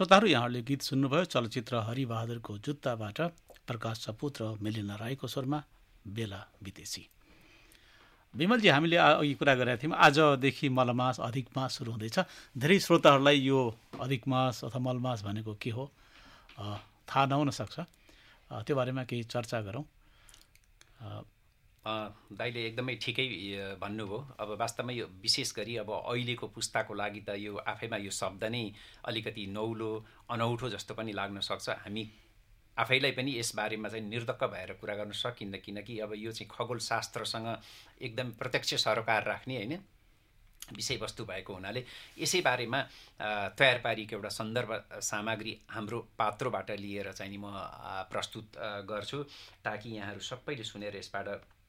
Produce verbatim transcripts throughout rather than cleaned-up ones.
श्रोताहरू, यहाँहरूले गीत सुन्नुभयो चलचित्र हरिबहादुरको जुत्ताबाट प्रकाश सपुत र मेलिना राईको स्वरमा बेला विदेशी। विमलजी, हामीले अघि कुरा गरेका थियौँ आजदेखि मलमास अधिक मास सुरु हुँदैछ। धेरै श्रोताहरूलाई यो अधिक मास अथवा मलमास भनेको के हो थाहा नहुन सक्छ, त्यो बारेमा केही चर्चा गरौँ। दाइले एकदमै ठिकै भन्नुभयो। अब वास्तवमा यो विशेष गरी अब अहिलेको पुस्ताको लागि त यो आफैमा यो शब्द नै अलिकति नौलो अनौठो जस्तो पनि लाग्न सक्छ। हामी आफैलाई पनि यसबारेमा चाहिँ निर्धक्क भएर कुरा गर्न सकिन्न, किनकि अब यो चाहिँ खगोलशास्त्रसँग एकदम प्रत्यक्ष सरोकार राख्ने होइन विषयवस्तु भएको हुनाले यसै बारेमा तयार पारिएको एउटा सन्दर्भ सामग्री हाम्रो पात्रोबाट लिएर चाहिँ म प्रस्तुत गर्छु, ताकि यहाँहरू सबैले सुनेर यसबाट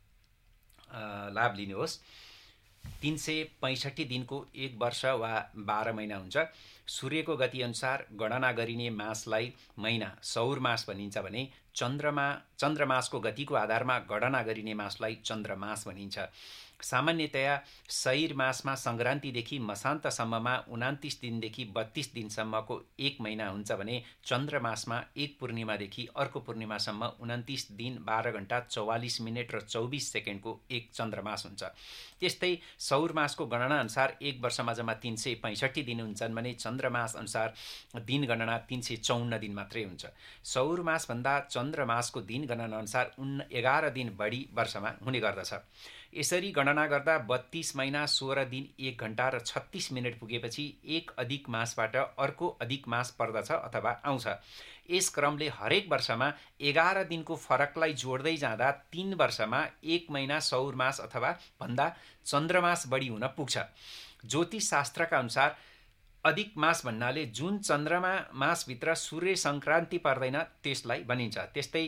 लाभ लिनुहोस्। तीन सय पैँसठी दिनको एक वर्ष वा बाह्र महिना हुन्छ। सूर्यको गतिअनुसार गणना गरिने मासलाई महिना सौर मास भनिन्छ भने चन्द्रमा चन्द्रमासको गतिको आधारमा गणना गरिने मासलाई चन्द्रमास भनिन्छ। सामान्यतया सैर मासमा सङ्क्रान्तिदेखि मसान्तसम्ममा उनान्तिस दिनदेखि बत्तीस दिनसम्मको एक महिना हुन्छ भने चन्द्रमासमा एक पूर्णिमादेखि अर्को पूर्णिमासम्म उनान्तिस दिन बाह्र घन्टा चौवालिस मिनट र चौबिस सेकेन्डको एक चन्द्रमास हुन्छ। त्यस्तै सौर मासको गणना अनुसार एक वर्षमा जम्मा तीन सय पैँसठी दिन हुन्छन् भने चन्द्रमास अनुसार दिन गणना तीन सय चौन्न दिन मात्रै हुन्छ। सौर मासभन्दा चन्द्रमासको दिन गणना अनुसार उन् एघार दिन बढी वर्षमा हुने गर्दछ। यसरी गणना गर्दा बत्तीस महिना सोह्र दिन एक घन्टा र छत्तीस मिनट पुगेपछि एक अधिक मासबाट अर्को अधिक मास पर्दछ अथवा आउँछ। यस क्रमले हरेक वर्षमा एघार दिनको फरकलाई जोड्दै जाँदा तीन वर्षमा एक महिना सौर मास अथवा भन्दा चन्द्रमास बढी हुन पुग्छ। ज्योतिष शास्त्रका अनुसार अधिक मास भन्नाले जुन चन्द्रमा मासभित्र सूर्य सङ्क्रान्ति पर्दैन त्यसलाई भनिन्छ। त्यस्तै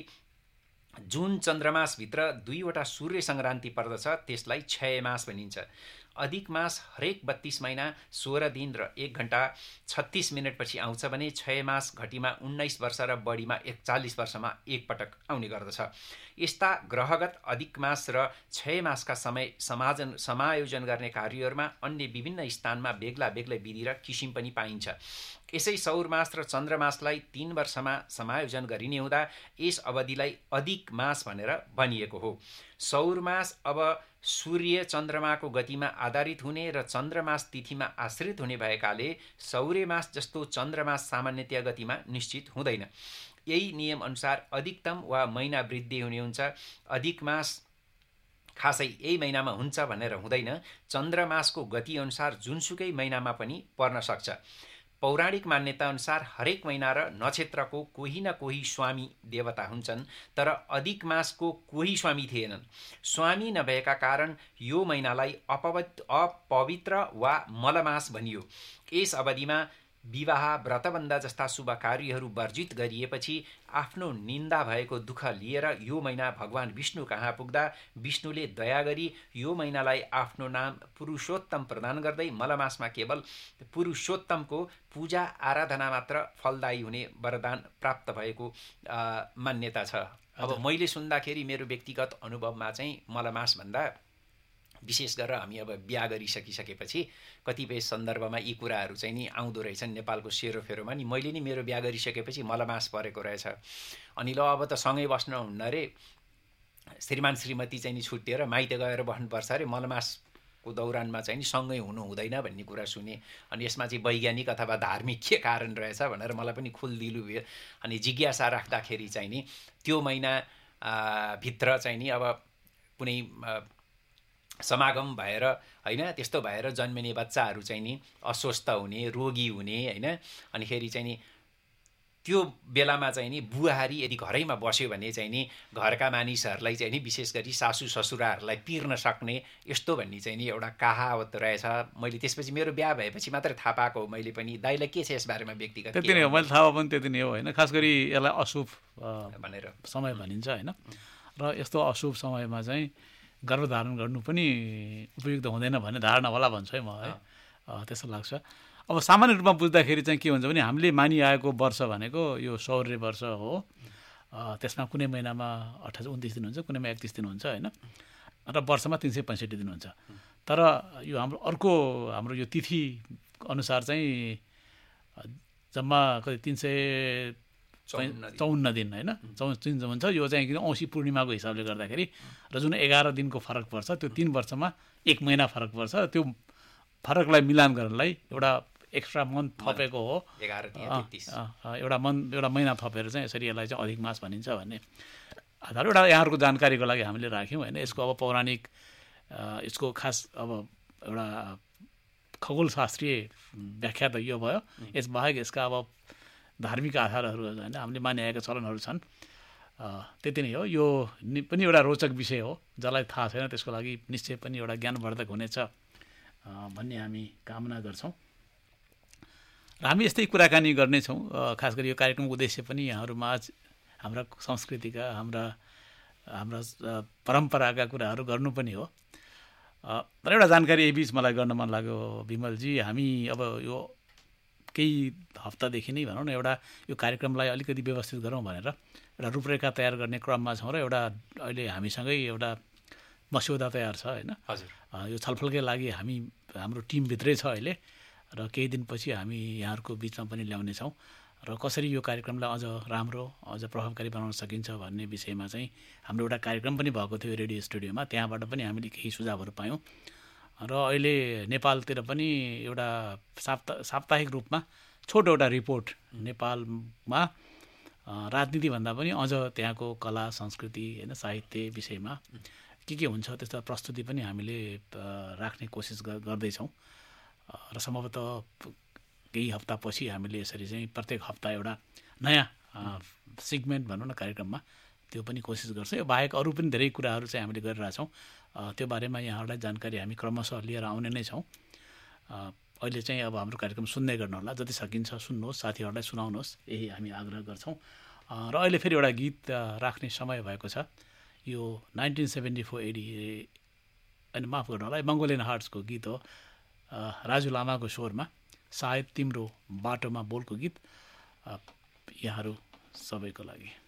जुन चन्द्रमासभित्र दुईवटा सूर्य सङ्क्रान्ति पर्दछ त्यसलाई क्षय मास भनिन्छ। अधिक मास हरेक बत्तीस महिना सोह्र दिन र एक घन्टा छत्तीस मिनटपछि आउँछ भने क्षय मास घटीमा उन्नाइस वर्ष र बढीमा एकचालिस वर्षमा एकपटक आउने गर्दछ। यस्ता ग्रहगत अधिक मास र क्षय मासका समय समाजन समायोजन गर्ने कार्यहरूमा अन्य विभिन्न स्थानमा बेग्ला बेग्लै विधि र किसिम पनि पाइन्छ। यसै सौर मास र चन्द्रमासलाई तीन वर्षमा समायोजन गरिने हुँदा यस अवधिलाई अधिक मास भनेर भनिएको हो। सौर मास अब सूर्य चन्द्रमाको गतिमा आधारित हुने र चन्द्रमास तिथिमा आश्रित हुने भएकाले सौर्य मास जस्तो चन्द्रमास सामान्यतया गतिमा निश्चित हुँदैन। यही नियम अनुसार अधिकतम वा महिना वृद्धि हुने हुन्छ। अधिक मास खासै यही महिनामा हुन्छ भनेर हुँदैन। चन्द्रमासको गति अनुसार जुनसुकै महिनामा पनि पर्न सक्छ। पौराणिक मान्यता अनुसार हरेक महिना र नक्षत्रको कोही न कोही स्वामी देवता हुन्छन्, तर अधिक मासको कोही स्वामी थिएनन्। स्वामी नभएका कारण यो महिनालाई अपवित्र अपवित्र वा मलमास भनियो। यस अवधिमा विवाह व्रतबन्ध जस्ता शुभ कार्यहरू वर्जित गरिएपछि आफ्नो निन्दा भएको दुःख लिएर यो महिना भगवान विष्णु कहाँ पुग्दा विष्णुले दया गरी यो महिनालाई आफ्नो नाम पुरुषोत्तम प्रदान गर्दै मलमासमा केवल पुरुषोत्तमको पूजा आराधना मात्र फलदायी हुने वरदान प्राप्त भएको मान्यता छ। अब मैले सुन्दाखेरि मेरो व्यक्तिगत अनुभवमा चाहिँ मलमास भन्दा विशेष गरेर हामी अब बिहा गरिसकिसकेपछि कतिपय सन्दर्भमा यी कुराहरू चाहिँ नि आउँदो रहेछन् नेपालको सेरोफेरोमा नि। मैले नि मेरो बिहा गरिसकेपछि मलमास परेको रहेछ, अनि ल अब त सँगै बस्न हुन्न अरे, श्रीमान श्रीमती चाहिँ नि छुट्टिएर माइत गएर बस्नुपर्छ अरे, मलमासको दौरानमा चाहिँ नि सँगै हुनु हुँदैन भन्ने कुरा सुने। अनि यसमा चाहिँ वैज्ञानिक अथवा धार्मिक के कारण रहेछ भनेर मलाई पनि खुलदिलो भयो। अनि जिज्ञासा राख्दाखेरि चाहिँ नि त्यो महिना भित्र चाहिँ नि अब कुनै समागम भएर होइन त्यस्तो भएर जन्मिने बच्चाहरू चाहिँ नि अस्वस्थ हुने, रोगी हुने होइन, अनिखेरि चाहिँ नि त्यो बेलामा चाहिँ नि बुहारी यदि घरैमा बस्यो भने चाहिँ नि घरका मानिसहरूलाई चाहिँ नि विशेष गरी सासू ससुराहरूलाई पिर्न सक्ने यस्तो भन्ने चाहिँ नि एउटा कहावत रहेछ। मैले त्यसपछि मेरो बिहा भएपछि मात्रै थाहा पाएको हो। मैले पनि दाइलाई के छ यस बारेमा व्यक्तिगत त्यति नै हो, मैले थाहा पनि त्यति नै हो होइन। खास गरी यसलाई अशुभ भनेर समय भनिन्छ होइन। र यस्तो अशुभ समयमा चाहिँ गर्भधारण गर्नु पनि उपयुक्त हुँदैन भन्ने धारणा होला भन्छु है म है, त्यस्तो लाग्छ। अब सामान्य रूपमा बुझ्दाखेरि चाहिँ के हुन्छ भने हामीले मानिआएको वर्ष भनेको यो सौर्य वर्ष हो। त्यसमा कुनै महिनामा अठाइस उन्तिस दिन हुन्छ, कुनैमा एकतिस दिन हुन्छ होइन, र वर्षमा तिन सय पैँसठी दिन हुन्छ। तर यो हाम्रो अर्को हाम्रो यो तिथि अनुसार चाहिँ जम्मा कति तिन सय चौन्न दिन होइन चौ तिन हुन्छ यो चाहिँ किन औँसी पूर्णिमाको हिसाबले गर्दाखेरि र जुन एघार दिनको फरक पर्छ त्यो तिन वर्षमा एक महिना फरक पर्छ त्यो फरकलाई मिलान गर्नलाई एउटा एक्स्ट्रा मन्थ थपेको हो एउटा मन्थ एउटा महिना थपेर चाहिँ यसरी यसलाई चाहिँ अधिक मास भनिन्छ भन्ने आधार एउटा यहाँहरूको जानकारीको लागि हामीले राख्यौँ होइन। यसको अब पौराणिक यसको खास अब एउटा खगोलशास्त्रीय व्याख्या त यो भयो। यसबाहेक यसका अब धार्मिक आधारहरू होइन हामीले मानिआएका चलनहरू छन्। त्यति नै हो। यो पनि एउटा रोचक विषय हो। जसलाई थाहा छैन त्यसको लागि निश्चय पनि एउटा ज्ञानवर्धक हुनेछ भन्ने हामी कामना गर्छौँ र हामी यस्तै कुराकानी गर्नेछौँ। खास गरी यो कार्यक्रमको उद्देश्य पनि यहाँहरूमा हाम्रा संस्कृतिका हाम्रा हाम्रा परम्पराका कुराहरू गर्नु पनि हो। र एउटा जानकारी यही बिच मलाई गर्न मन लाग्यो विमलजी, हामी अब यो केही हप्तादेखि नै भनौँ न एउटा यो कार्यक्रमलाई अलिकति व्यवस्थित गरौँ भनेर एउटा रूपरेखा तयार गर्ने क्रममा छौँ र एउटा अहिले हामीसँगै एउटा मस्यौदा तयार छ होइन। हजुर, यो छलफलकै लागि हामी हाम्रो टिमभित्रै छ अहिले र केही दिनपछि हामी यहाँहरूको बिचमा पनि ल्याउनेछौँ र कसरी यो कार्यक्रमलाई अझ राम्रो अझ प्रभावकारी बनाउन सकिन्छ भन्ने विषयमा चाहिँ हाम्रो एउटा कार्यक्रम पनि भएको थियो रेडियो स्टुडियोमा। त्यहाँबाट पनि हामीले केही सुझावहरू पायौँ र अहिले नेपालतिर पनि एउटा साप्ता साप्ताहिक रूपमा छोटो एउटा रिपोर्ट नेपालमा राजनीतिभन्दा पनि अझ त्यहाँको कला संस्कृति होइन साहित्य विषयमा के के हुन्छ त्यस्ता प्रस्तुति पनि हामीले राख्ने कोसिस गर्दैछौँ र सम्भवतः केही हप्तापछि हामीले यसरी चाहिँ प्रत्येक हप्ता एउटा नयाँ सिगमेन्ट भनौँ न कार्यक्रममा त्यो पनि कोसिस गर्छौँ। यो बाहेक अरू पनि धेरै कुराहरू चाहिँ हामीले गरिरहेछौँ। त्यो बारेमा यहाँहरूलाई जानकारी हामी क्रमशः लिएर आउने नै छौँ। अहिले चाहिँ अब हाम्रो कार्यक्रम सुन्दै गर्नुहोला, जति सकिन्छ सुन्नुहोस्, साथीहरूलाई सुनाउनुहोस्, यही हामी आग्रह गर्छौँ। र अहिले फेरि एउटा गीत राख्ने समय भएको छ। यो नाइन्टिन सेभेन्टी फोर एडी अनि माफ गर्नु होला मङ्गोलियन हार्ट्सको गीत हो। राजु लामाको स्वरमा सायद तिम्रो बाटोमा बोलको गीत यहाँहरू सबैको लागि।